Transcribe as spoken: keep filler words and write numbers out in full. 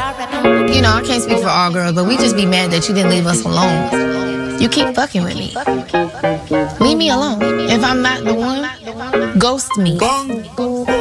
You know, I can't speak for all girls, but we just be mad that you didn't leave us alone. You keep fucking with me. Leave me alone. If I'm not the one, ghost me.